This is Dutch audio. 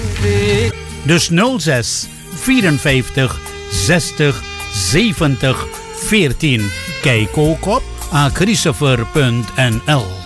Dus 06 54 60 70 14. Kijk ook op achristopher.nl.